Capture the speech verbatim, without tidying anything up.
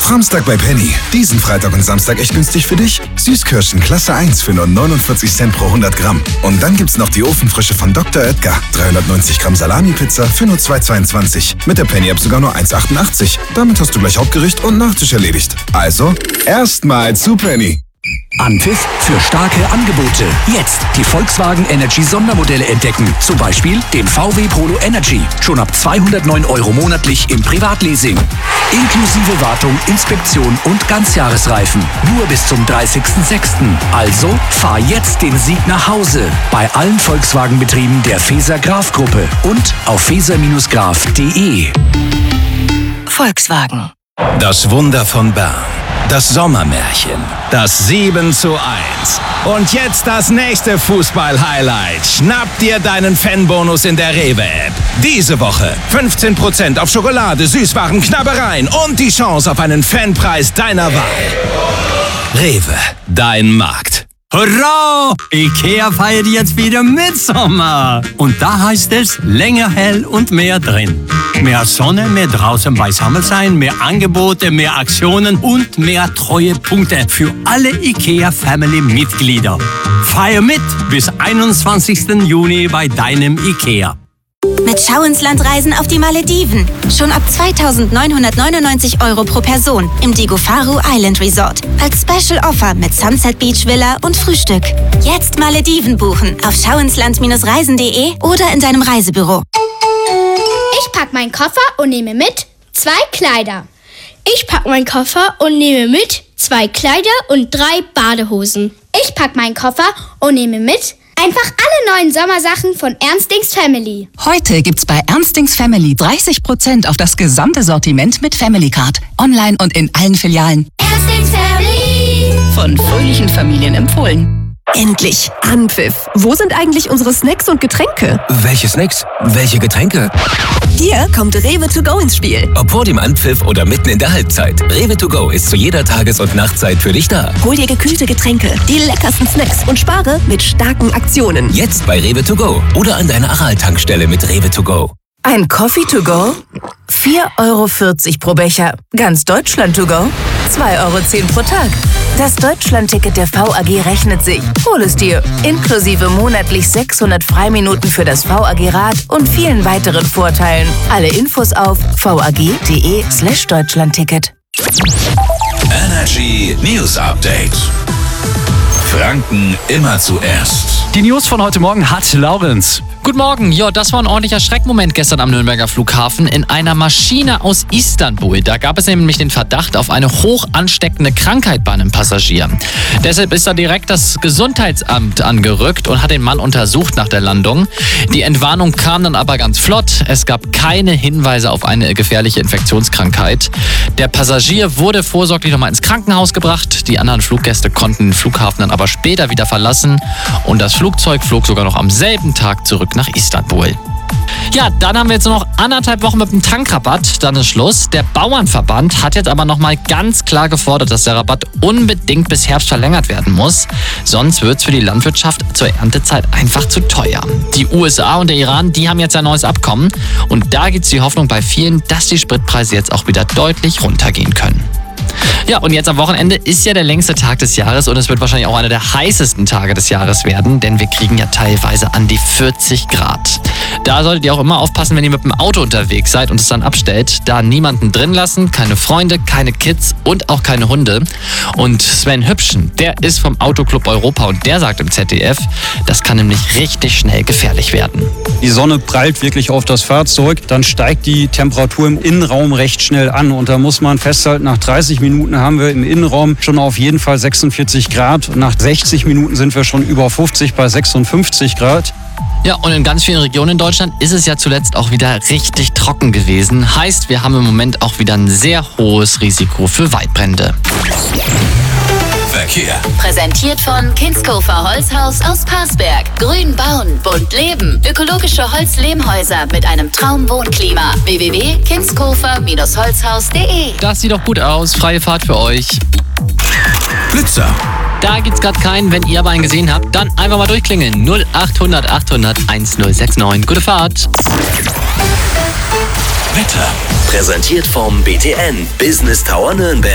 Samstag bei Penny. Diesen Freitag und Samstag echt günstig für dich. Süßkirschen Klasse eins für nur neunundvierzig Cent pro hundert Gramm. Und dann gibt's noch die Ofenfrische von Doktor Oetker. dreihundertneunzig Gramm Salami-Pizza für nur zwei zweiundzwanzig. Mit der Penny-App sogar nur eins achtundachtzig. Damit hast du gleich Hauptgericht und Nachtisch erledigt. Also, erstmal zu Penny. Anpfiff für starke Angebote. Jetzt die Volkswagen Energy Sondermodelle entdecken. Zum Beispiel den V W Polo Energy. Schon ab zweihundertneun Euro monatlich im Privatleasing. Inklusive Wartung, Inspektion und Ganzjahresreifen. Nur bis zum dreißigsten sechsten Also fahr jetzt den Sieg nach Hause. Bei allen Volkswagen-Betrieben der Feser-Graf-Gruppe und auf feser graf punkt de. Volkswagen. Das Wunder von Bern. Das Sommermärchen. Das sieben zu eins. Und jetzt das nächste Fußball-Highlight. Schnapp dir deinen Fanbonus in der Rewe-App. Diese Woche fünfzehn Prozent auf Schokolade, Süßwaren, Knabbereien und die Chance auf einen Fanpreis deiner Wahl. Rewe, dein Markt. Hurra! IKEA feiert jetzt wieder Mitsommer. Und da heißt es länger hell und mehr drin. Mehr Sonne, mehr draußen beisammen sein, mehr Angebote, mehr Aktionen und mehr Treuepunkte für alle IKEA-Family-Mitglieder. Feier mit bis einundzwanzigsten Juni bei deinem IKEA. Mit Schau ins Land Reisen auf die Malediven. Schon ab zweitausendneunhundertneunundneunzig Euro pro Person im Digofaru Island Resort. Als Special Offer mit Sunset Beach Villa und Frühstück. Jetzt Malediven buchen auf schauinsland reisen punkt de oder in deinem Reisebüro. Ich pack meinen Koffer und nehme mit zwei Kleider. Ich pack meinen Koffer und nehme mit zwei Kleider und drei Badehosen. Ich pack meinen Koffer und nehme mit einfach alle neuen Sommersachen von Ernstings Family. Heute gibt's bei Ernstings Family dreißig Prozent auf das gesamte Sortiment mit Family Card. Online und in allen Filialen. Ernstings Family. Von fröhlichen Familien empfohlen. Endlich Anpfiff. Wo sind eigentlich unsere Snacks und Getränke? Welche Snacks? Welche Getränke? Hier kommt Rewe to go ins Spiel. Ob vor dem Anpfiff oder mitten in der Halbzeit. Rewe to go ist zu jeder Tages- und Nachtzeit für dich da. Hol dir gekühlte Getränke, die leckersten Snacks und spare mit starken Aktionen. Jetzt bei Rewe to go oder an deiner Aral-Tankstelle mit Rewe to go. Ein Coffee to go? vier Euro vierzig pro Becher. Ganz Deutschland to go? zwei Euro zehn pro Tag. Das Deutschland-Ticket der V A G rechnet sich. Hol es dir. Inklusive monatlich sechshundert Freiminuten für das V A G-Rad und vielen weiteren Vorteilen. Alle Infos auf vag.de slash Deutschlandticket. Energy News Update. Franken immer zuerst. Die News von heute Morgen hat Laurenz. Guten Morgen. Ja, das war ein ordentlicher Schreckmoment gestern am Nürnberger Flughafen in einer Maschine aus Istanbul. Da gab es nämlich den Verdacht auf eine hoch ansteckende Krankheit bei einem Passagier. Deshalb ist da direkt das Gesundheitsamt angerückt und hat den Mann untersucht nach der Landung. Die Entwarnung kam dann aber ganz flott. Es gab keine Hinweise auf eine gefährliche Infektionskrankheit. Der Passagier wurde vorsorglich nochmal ins Krankenhaus gebracht. Die anderen Fluggäste konnten den Flughafen dann aber später wieder verlassen. Und das Flugzeug flog sogar noch am selben Tag zurück nach Istanbul. Ja, dann haben wir jetzt noch anderthalb Wochen mit dem Tankrabatt. Dann ist Schluss. Der Bauernverband hat jetzt aber nochmal ganz klar gefordert, dass der Rabatt unbedingt bis Herbst verlängert werden muss. Sonst wird es für die Landwirtschaft zur Erntezeit einfach zu teuer. Die U S A und der Iran, die haben jetzt ein neues Abkommen. Und da gibt es die Hoffnung bei vielen, dass die Spritpreise jetzt auch wieder deutlich runtergehen können. Ja, und jetzt am Wochenende ist ja der längste Tag des Jahres und es wird wahrscheinlich auch einer der heißesten Tage des Jahres werden, denn wir kriegen ja teilweise an die vierzig Grad. Da solltet ihr auch immer aufpassen, wenn ihr mit dem Auto unterwegs seid und es dann abstellt, da niemanden drin lassen, keine Freunde, keine Kids und auch keine Hunde. Und Sven Hübschen, der ist vom Autoclub Europa und der sagt im Z D F, das kann nämlich richtig schnell gefährlich werden. Die Sonne prallt wirklich auf das Fahrzeug, dann steigt die Temperatur im Innenraum recht schnell an und da muss man festhalten, nach dreißig Minuten haben wir im Innenraum schon auf jeden Fall sechsundvierzig Grad. Nach sechzig Minuten sind wir schon über fünfzig bei sechsundfünfzig Grad. Ja, und in ganz vielen Regionen in Deutschland ist es ja zuletzt auch wieder richtig trocken gewesen. Heißt, wir haben im Moment auch wieder ein sehr hohes Risiko für Waldbrände. Verkehr. Präsentiert von Kinskofer Holzhaus aus Parsberg. Grün bauen, bunt leben. Ökologische Holzlehmhäuser mit einem Traumwohnklima. w w w punkt kinskofer Holzhaus punkt de. Das sieht doch gut aus. Freie Fahrt für euch. Blitzer. Da gibt's gerade keinen. Wenn ihr aber einen gesehen habt, dann einfach mal durchklingeln. null achthundert achthundert1069. Gute Fahrt. Wetter. Präsentiert vom B T N Business Tower Nürnberg.